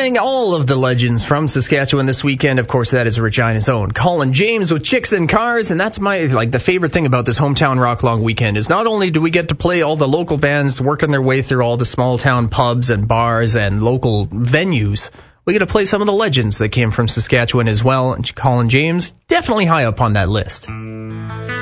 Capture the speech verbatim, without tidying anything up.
playing all of the legends from Saskatchewan this weekend. Of course, that is Regina's own Colin James with Chicks and Cars, and that's my, like, the favorite thing about this Hometown Rock Long weekend is not only do we get to play all the local bands working their way through all the small town pubs and bars and local venues, we get to play some of the legends that came from Saskatchewan as well, and Colin James definitely high up on that list.